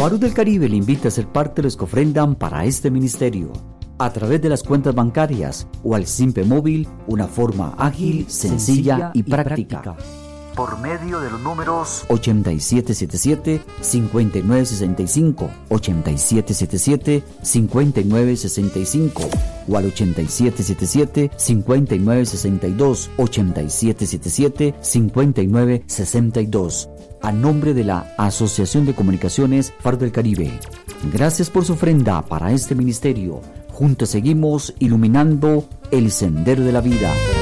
Faro del Caribe le invita a ser parte de los que ofrendan para este ministerio. A través de las cuentas bancarias o al Simpe Móvil, una forma ágil, sencilla y práctica. Por medio de los números 8777-5965, 8777-5965 o al 8777-5962, 8777-5962, a nombre de la Asociación de Comunicaciones Faro del Caribe. Gracias por su ofrenda para este ministerio. Juntos seguimos iluminando el sendero de la vida.